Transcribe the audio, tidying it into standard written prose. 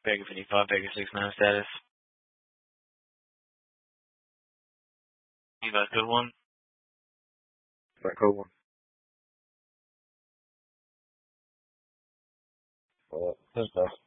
Vega 55, Vega 69 status. You got a good one? Echo 1. His best.